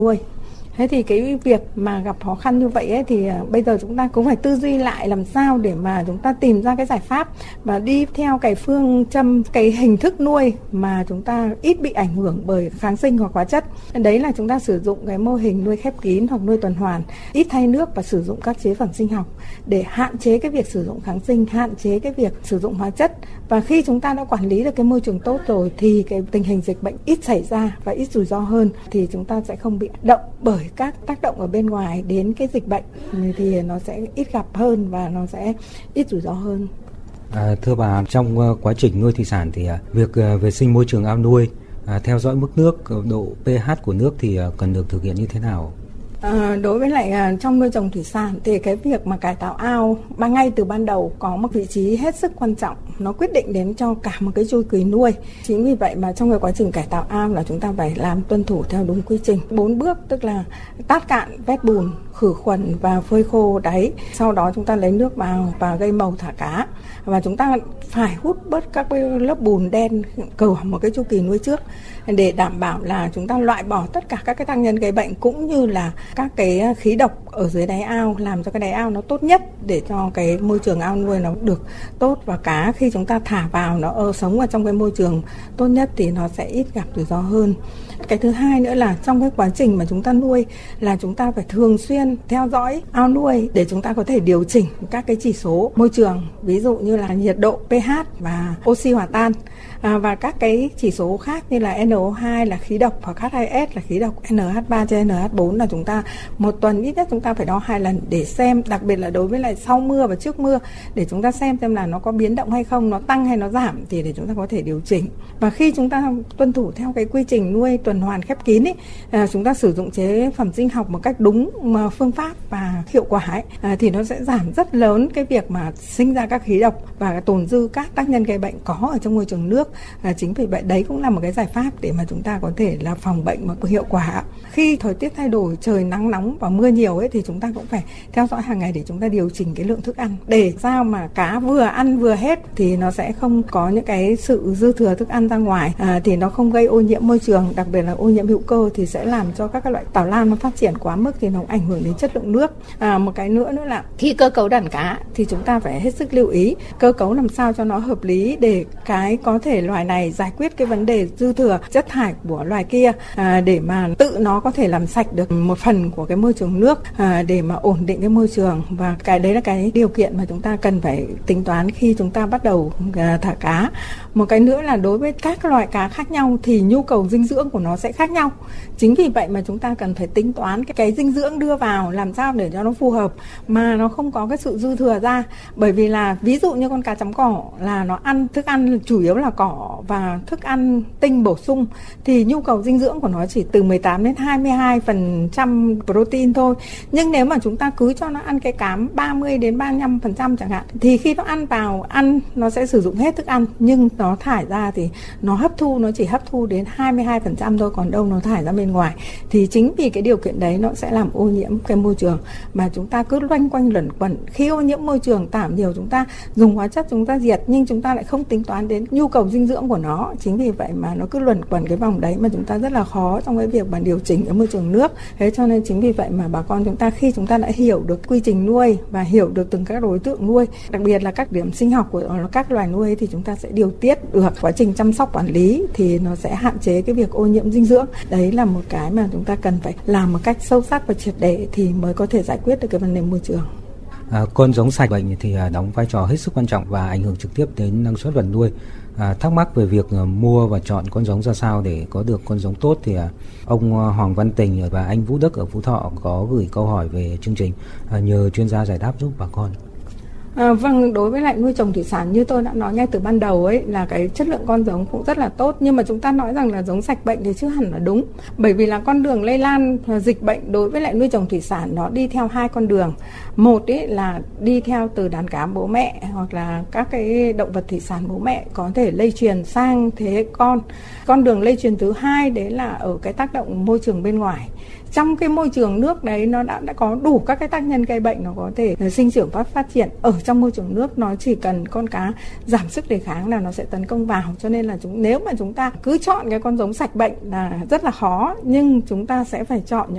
nuôi. Thế thì cái việc mà gặp khó khăn như vậy ấy, thì bây giờ chúng ta cũng phải tư duy lại làm sao để mà chúng ta tìm ra cái giải pháp và đi theo cái phương châm, cái hình thức nuôi mà chúng ta ít bị ảnh hưởng bởi kháng sinh hoặc hóa chất. Đấy là chúng ta sử dụng cái mô hình nuôi khép kín hoặc nuôi tuần hoàn, ít thay nước và sử dụng các chế phẩm sinh học để hạn chế cái việc sử dụng kháng sinh, hạn chế cái việc sử dụng hóa chất. Và khi chúng ta đã quản lý được cái môi trường tốt rồi thì cái tình hình dịch bệnh ít xảy ra và ít rủi ro hơn, thì chúng ta sẽ không bị động bởi các tác động ở bên ngoài đến cái dịch bệnh, thì nó sẽ ít gặp hơn và nó sẽ ít rủi ro hơn. Thưa bà, trong quá trình nuôi thủy sản thì việc vệ sinh môi trường ao nuôi, theo dõi mức nước, độ pH của nước thì cần được thực hiện như thế nào? Đối với lại trong nuôi trồng thủy sản thì cái việc mà cải tạo ao ngay từ ban đầu có một vị trí hết sức quan trọng, nó quyết định đến cho cả một cái chu kỳ nuôi. Chính vì vậy mà trong cái quá trình cải tạo ao là chúng ta phải làm tuân thủ theo đúng quy trình 4 bước, tức là tát cạn, vét bùn, khử khuẩn và phơi khô đáy. Sau đó chúng ta lấy nước vào và gây màu thả cá. Và chúng ta phải hút bớt các cái lớp bùn đen của một cái chu kỳ nuôi trước để đảm bảo là chúng ta loại bỏ tất cả các cái tác nhân gây bệnh cũng như là các cái khí độc ở dưới đáy ao, làm cho cái đáy ao nó tốt nhất để cho cái môi trường ao nuôi nó được tốt, và cá khi chúng ta thả vào nó sống ở trong cái môi trường tốt nhất thì nó sẽ ít gặp rủi ro hơn. Cái thứ hai nữa là trong cái quá trình mà chúng ta nuôi là chúng ta phải thường xuyên theo dõi ao nuôi để chúng ta có thể điều chỉnh các cái chỉ số môi trường, ví dụ như là nhiệt độ, pH và oxy hòa tan, và các cái chỉ số khác như là NO2 là khí độc hoặc H2S là khí độc, NH3 trên NH4 là chúng ta một tuần ít nhất chúng ta phải đo 2 lần để xem, đặc biệt là đối với lại sau mưa và trước mưa, để chúng ta xem là nó có biến động hay không, nó tăng hay nó giảm thì để chúng ta có thể điều chỉnh. Và khi chúng ta tuân thủ theo cái quy trình nuôi tuần hoàn khép kín ấy, chúng ta sử dụng chế phẩm sinh học một cách đúng phương pháp và hiệu quả ấy, thì nó sẽ giảm rất lớn cái việc mà sinh ra các khí độc và tồn dư các tác nhân gây bệnh có ở trong môi trường nước. Chính vì vậy đấy cũng là một cái giải pháp để mà chúng ta có thể là phòng bệnh một hiệu quả. Khi thời tiết thay đổi, trời nắng nóng và mưa nhiều ấy thì chúng ta cũng phải theo dõi hàng ngày để chúng ta điều chỉnh cái lượng thức ăn để sao mà cá vừa ăn vừa hết thì nó sẽ không có những cái sự dư thừa thức ăn ra ngoài, thì nó không gây ô nhiễm môi trường, đặc biệt là ô nhiễm hữu cơ thì sẽ làm cho các cái loại tảo lam nó phát triển quá mức thì nó ảnh hưởng đến chất lượng nước. Một cái nữa là khi cơ cấu đàn cá thì chúng ta phải hết sức lưu ý cơ cấu làm sao cho nó hợp lý để cái có thể loài này giải quyết cái vấn đề dư thừa chất thải của loài kia, để mà tự nó có thể làm sạch được một phần của cái môi trường nước, để mà ổn định cái môi trường. Và cái đấy là cái điều kiện mà chúng ta cần phải tính toán khi chúng ta bắt đầu thả cá. Một cái nữa là đối với các loài cá khác nhau thì nhu cầu dinh dưỡng của nó sẽ khác nhau. Chính vì vậy mà chúng ta cần phải tính toán cái dinh dưỡng đưa vào làm sao để cho nó phù hợp mà nó không có cái sự dư thừa ra. Bởi vì là ví dụ như con cá chấm cỏ là nó ăn thức ăn chủ yếu là cỏ và thức ăn tinh bổ sung thì nhu cầu dinh dưỡng của nó chỉ từ 18 đến 22% protein thôi. Nhưng nếu mà chúng ta cứ cho nó ăn cái cám 30 đến 35% chẳng hạn thì khi nó ăn nó sẽ sử dụng hết thức ăn, nhưng nó thải ra thì nó chỉ hấp thu đến 22% thôi, còn đâu nó thải ra bên ngoài. Thì chính vì cái điều kiện đấy nó sẽ làm ô nhiễm cái môi trường mà chúng ta cứ loanh quanh luẩn quẩn. Khi ô nhiễm môi trường tảm nhiều chúng ta dùng hóa chất chúng ta diệt nhưng chúng ta lại không tính toán đến nhu cầu dinh dưỡng của nó. Chính vì vậy mà nó cứ luẩn quẩn cái vòng đấy mà chúng ta rất là khó trong cái việc mà điều chỉnh cái môi trường nước. Thế cho nên chính vì vậy mà bà con chúng ta khi chúng ta đã hiểu được quy trình nuôi và hiểu được từng các đối tượng nuôi, đặc biệt là các điểm sinh học của các loài nuôi thì chúng ta sẽ điều tiết được quá trình chăm sóc quản lý thì nó sẽ hạn chế cái việc ô nhiễm dinh dưỡng. Đấy là một cái mà chúng ta cần phải làm một cách sâu sắc và triệt để thì mới có thể giải quyết được cái vấn đề môi trường. Con giống sạch bệnh thì đóng vai trò hết sức quan trọng và ảnh hưởng trực tiếp đến năng suất vật nuôi. Thắc mắc về việc mua và chọn con giống ra sao để có được con giống tốt thì ông Hoàng Văn Tình và anh Vũ Đức ở Phú Thọ có gửi câu hỏi về chương trình, nhờ chuyên gia giải đáp giúp bà con. Vâng, đối với lại nuôi trồng thủy sản như tôi đã nói ngay từ ban đầu ấy là cái chất lượng con giống cũng rất là tốt, nhưng mà chúng ta nói rằng là giống sạch bệnh thì chưa hẳn là đúng, bởi vì là con đường lây lan dịch bệnh đối với lại nuôi trồng thủy sản nó đi theo hai con đường. Một ấy là đi theo từ đàn cá bố mẹ hoặc là các cái động vật thủy sản bố mẹ có thể lây truyền sang thế hệ con. Con đường lây truyền thứ hai đấy là ở cái tác động môi trường bên ngoài. Trong cái môi trường nước đấy nó đã có đủ các cái tác nhân gây bệnh, nó có thể sinh trưởng phát triển ở trong môi trường nước, nó chỉ cần con cá giảm sức đề kháng là nó sẽ tấn công vào. Cho nên là nếu mà chúng ta cứ chọn cái con giống sạch bệnh là rất là khó, nhưng chúng ta sẽ phải chọn những